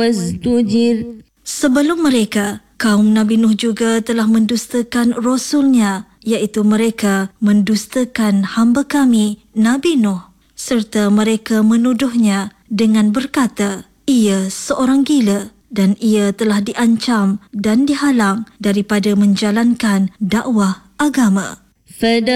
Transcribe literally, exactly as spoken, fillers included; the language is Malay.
وازدجر. Sebelum mereka, kaum Nabi Nuh juga telah mendustakan Rasulnya, iaitu mereka mendustakan hamba kami, Nabi Nuh, serta mereka menuduhnya dengan berkata, ia seorang gila dan ia telah diancam dan dihalang daripada menjalankan dakwah agama.